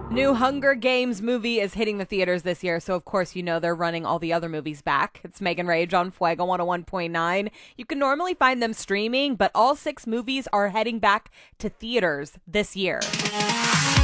New Hunger Games movie is hitting the theaters this year, so of course you know they're running all the other movies back. It's Megan Rage on Fuego 101.9. You can normally find them streaming, but all 6 movies are heading back to theaters this year.